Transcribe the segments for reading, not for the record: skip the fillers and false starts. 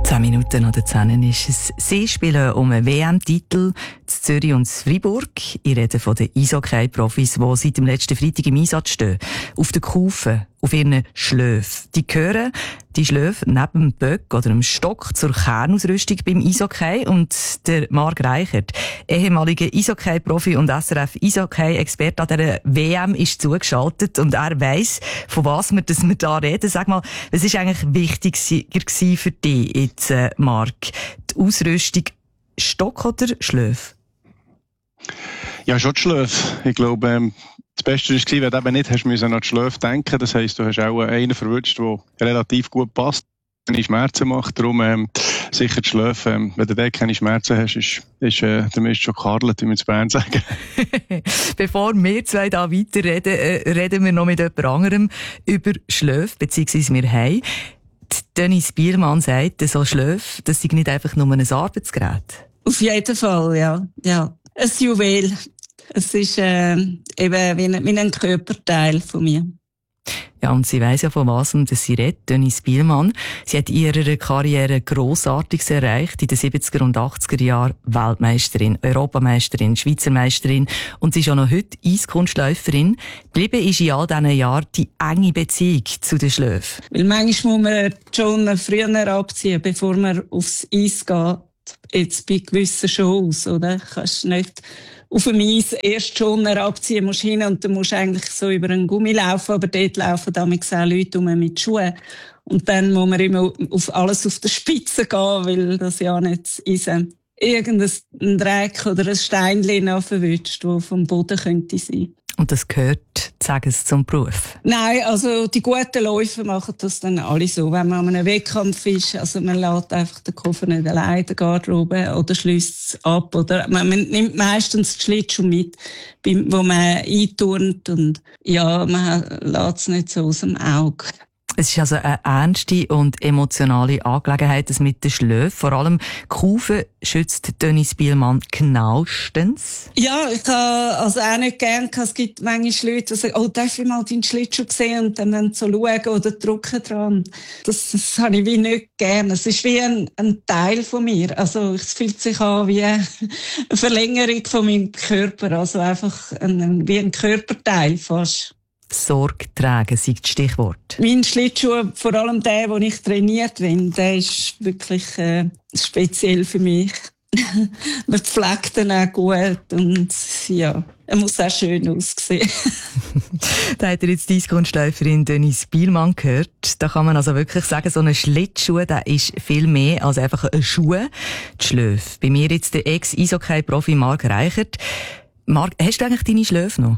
10 Minuten nach der 10 ist es. Sie spielen um einen WM-Titel zu Zürich und zu Freiburg. Ich rede von den Eishockey-Profis, die seit dem letzten Freitag im Einsatz stehen. Auf den Kufen, auf ihren Schläfen. Die gehören, die Schläfe, neben dem Böck oder dem Stock zur Kernausrüstung beim Eishockey. Und der Marc Reichert, ehemaliger Eishockey-Profi und SRF-Eishockey-Experte an dieser WM, ist zugeschaltet und er weiss, von was wir da reden. Sag mal, was ist eigentlich wichtiger für dich jetzt, Marc? Die Ausrüstung Stock oder Schläfe? Ja, schon die Schläfe. Ich glaube, das Beste war, wenn du eben nicht hast müssen an die Schläfe denken. Das heisst, du hast auch einen verwünscht, der relativ gut passt, wenn ich Schmerzen macht. Darum sicher die Schläfe. Wenn du da keine Schmerzen hast, ist der Mist schon gekarlet, wie wir in Bern sagen. Bevor wir zwei da weiterreden, reden wir noch mit jemand anderem über Schläfe, beziehungsweise wir haben. Dennis Bielmann sagt, so Schläfe, das sind nicht einfach nur ein Arbeitsgerät. Auf jeden Fall, ja. Ein Juwel. Es ist eben wie ein Körperteil von mir. Ja, und sie weiss ja, von was sie redet, Dennis Bielmann. Sie hat in ihrer Karriere Grossartiges erreicht. In den 70er und 80er Jahren Weltmeisterin, Europameisterin, Schweizer Meisterin und sie ist auch noch heute Eiskunstläuferin. Geblieben ist in all diesen Jahren die enge Beziehung zu den Schläfen. Weil manchmal muss man schon früher abziehen, bevor man aufs Eis geht. Jetzt bei gewissen Shows, oder? Kannst nicht auf dem Eis erst schon abziehen, musst hin und dann musst du eigentlich so über einen Gummi laufen, aber dort laufen damals auch Leute mit Schuhen. Und dann muss man immer auf alles auf der Spitze gehen, weil das ja nicht Eisen irgendein Dreck oder ein Steinchen noch verwünscht, das vom Boden könnte sein. Und das gehört, sagen Sie, zum Beruf? Nein, also die guten Läufer machen das dann alle so. Wenn man an einem Wettkampf ist, also man lässt einfach den Koffer nicht allein in der Garderobe oder schließt es ab. Oder man nimmt meistens die Schlittschuhe mit, wo man einturnt und ja, man lässt es nicht so aus dem Auge. Es ist also eine ernste und emotionale Angelegenheit, das mit den Schläfen. Vor allem Kufen schützt Dennis Bielmann genauestens. Ja, ich habe also auch nicht gern gehabt. Es gibt manchmal Leute, die sagen, oh, darf ich mal deinen Schlittschuh sehen und dann so schauen oder drücken dran. Das habe ich wie nicht gern. Es ist wie ein Teil von mir. Also es fühlt sich an wie eine Verlängerung von meinem Körper. Also einfach wie ein Körperteil fast. Sorge tragen, sei das Stichwort. Mein Schlittschuh, vor allem der, den ich trainiert bin, der ist wirklich speziell für mich. Man pflegt ihn auch gut und ja, er muss auch schön aussehen. Da hat jetzt die Eiskunstläuferin Dennis Bielmann gehört. Da kann man also wirklich sagen, so ein Schlittschuh, der ist viel mehr als einfach ein Schuh. Die Schläfe. Bei mir jetzt der Ex-Eishockey-Profi Marc Reichert. Marc, hast du eigentlich deine Schläfe noch?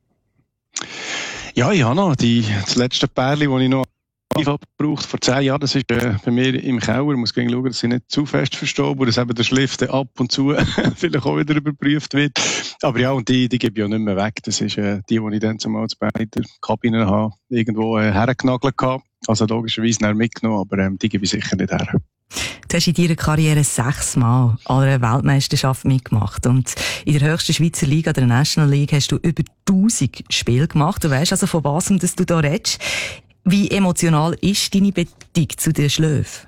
Ja, ich habe noch das letzte Pärchen, das ich noch gebraucht vor 10 Jahren. Das ist bei mir im Keller. Ich muss schauen, dass sie nicht zu fest verstauben und dass eben der Schliff ab und zu vielleicht auch wieder überprüft wird. Aber ja, und die gebe ich auch nicht mehr weg. Das ist die ich dann zumal in der Kabine habe, irgendwo hergenagelt habe. Also logischerweise nicht mitgenommen, aber die gebe ich sicher nicht her. Du hast in deiner Karriere 6 Mal an einer Weltmeisterschaft mitgemacht. Und in der höchsten Schweizer Liga, der National League, hast du über 1000 Spiele gemacht. Du weisst also, von was du da redest. Wie emotional ist deine Beziehung zu den Schläfen?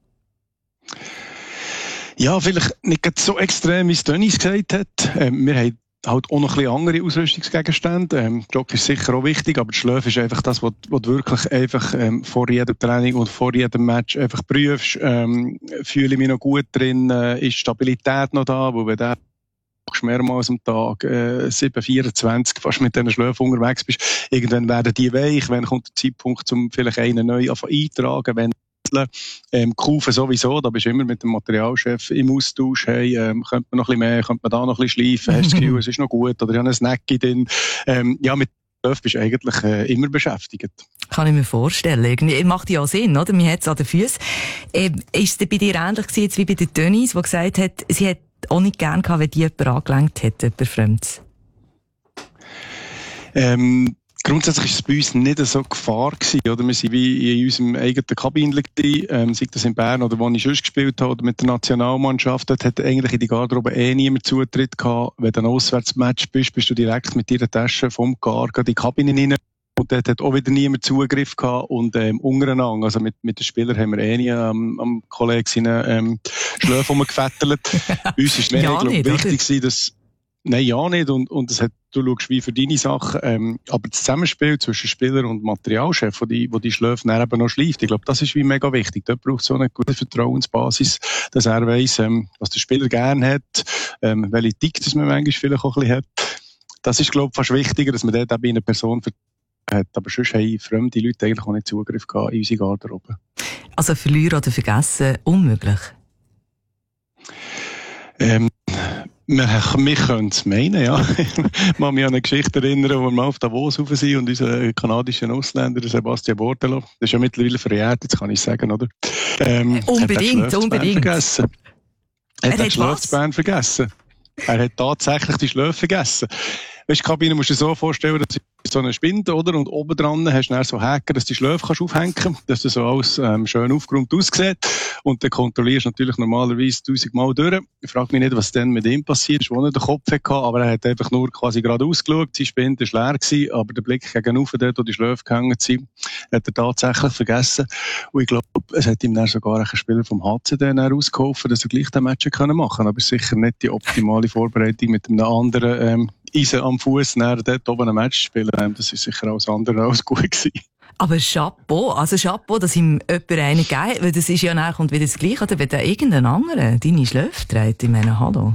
Ja, vielleicht nicht so extrem, wie es Dennis gesagt hat. Wir haben halt auch noch ein bisschen andere Ausrüstungsgegenstände. Jock ist sicher auch wichtig, aber die Schläfe ist einfach das, was du wirklich einfach vor jedem Training und vor jedem Match einfach prüfst. Fühle ich mich noch gut drin? Ist Stabilität noch da? Wo wir mehrmals am Tag 7-24 fast mit diesen Schläfen unterwegs bist. Irgendwann werden die weich. Wann kommt der Zeitpunkt, um vielleicht einen neu eintragen? Wenn Kufen sowieso, da bist du immer mit dem Materialchef im Austausch. Hey, könnte man noch ein bisschen mehr, könnte man da noch ein bisschen schleifen? Hast du das Gefühl, es ist noch gut? Oder ich habe einen Snack drin. Ja, mit Schläfen bist du eigentlich immer beschäftigt. Kann ich mir vorstellen. Irgendwie macht ja auch Sinn, oder? Man hat es an den Füßen. Ist es bei dir ähnlich gewesen, jetzt wie bei der Dennis, die gesagt hat, sie hat auch nicht gern gehabt, wenn die jemand angelenkt hat, jemand Fremdes? Grundsätzlich ist es bei uns nicht so Gefahr gewesen, oder? Wir sind wie in unserem eigenen Kabinchen gewesen, sei das in Bern oder wo ich sonst gespielt habe, oder mit der Nationalmannschaft. Dort hat eigentlich in die Garderobe niemand Zutritt gehabt. Wenn du ein Auswärtsmatch bist, bist du direkt mit deiner Tasche vom Gar in die Kabine rein. Und dort hat auch wieder niemand Zugriff gehabt und untereinander, also mit den Spielern haben wir nie am Kollegen seine Schläfe rumgefettelt. Uns ist wichtig gewesen, dass nein, ja nicht. Und das hat, du schaust wie für deine Sachen. Aber das Zusammenspiel zwischen Spieler und Materialchef, wo die Schläfe dann eben noch schleift, ich glaube, das ist wie mega wichtig. Dort braucht es so eine gute Vertrauensbasis, dass er weiss, was der Spieler gerne hat, welche Tick man manchmal vielleicht auch ein bisschen hat. Das ist, glaube ich, fast wichtiger, dass man dort eben eine Person hat. Aber sonst haben fremde Leute eigentlich auch nicht Zugriff gehabt in unsere Garderobe. Also verlieren oder vergessen, unmöglich? Wir können es meinen, ja. Ich kann mich an eine Geschichte erinnern, wo wir auf Davos rauf sind und unser kanadischer Ausländer, Sebastian Bordelot, das ist ja mittlerweile verjährt, jetzt kann ich sagen, oder? Unbedingt. Vergessen. Er hat Schlafsbären vergessen. Er hat tatsächlich die Schläfe vergessen. Weißt du, die Kabine musst du dir so vorstellen, dass so eine Spinde, oder? Und oben dran hast du dann so Haken, dass du die Schläfe aufhängen kannst, dass das so alles schön aufgeräumt aussieht. Und dann kontrollierst du natürlich normalerweise 1000-mal durch. Ich frage mich nicht, was dann mit ihm passiert ist, wo er den Kopf hatte, aber er hat einfach nur quasi geradeaus geschaut. Seine Spinde war leer gewesen, aber der Blick gegenüber dort, wo die Schläfe gehangen sind, hat er tatsächlich vergessen. Und ich glaube, es hat ihm dann sogar ein Spieler vom HC dann ausgeholfen, dass er gleich den Match machen konnte. Aber sicher nicht die optimale Vorbereitung mit einem anderen Eisen am Fuß dort oben ein Match spielen. Das ist sicher alles andere als gut gewesen. Aber Chapeau, dass ihm jemand einen gegeben, weil das ist ja nachher kommt wieder das Gleiche, oder wenn da irgendein anderer deine Schläfe trägt, ich meine, hallo.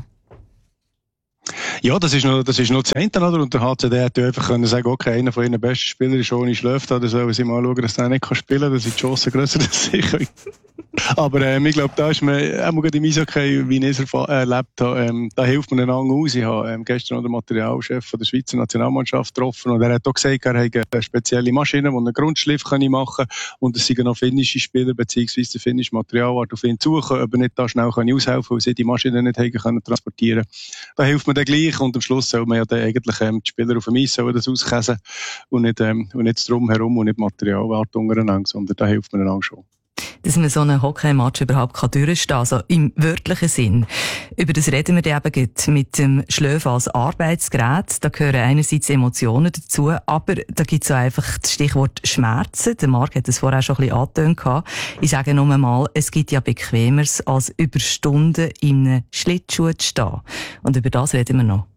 Ja, das ist noch das eine, oder? Und der HCD hätte einfach können sagen, okay, einer von ihren besten Spielern ist ohne Schläfe da, dann sollen sie mal schauen, dass der nicht spielen kann, dann sind die Chancen grösser, dass sie können. Aber ich glaube, da ist man, auch gerade im Eishockey, wie ich es erlebt habe, da hilft man einander aus. Ich habe gestern noch den Materialchef von der Schweizer Nationalmannschaft getroffen und er hat auch gesagt, er hat eine spezielle Maschine, die einen Grundschliff machen kann und es sind noch finnische Spieler beziehungsweise der finnische Materialart auf ihn suchen, ob er nicht da schnell aushelfen kann, weil sie die Maschine nicht haben transportieren können. Da hilft man dann gleich und am Schluss soll man ja dann eigentlich die Spieler auf dem Eis sollen das auskäsen und nicht drumherum und nicht Materialwart untereinander, sondern da hilft man einander schon. Dass man so einen Hockey-Match überhaupt durchstehen kann, also im wörtlichen Sinn. Über das reden wir dann eben mit dem Schläfe als Arbeitsgerät. Da gehören einerseits Emotionen dazu, aber da gibt es auch einfach das Stichwort Schmerzen. Der Marc hat das vorher schon ein bisschen angetönt. Ich sage nur mal, es gibt ja Bequemeres, als über Stunden in einem Schlittschuh zu stehen. Und über das reden wir noch.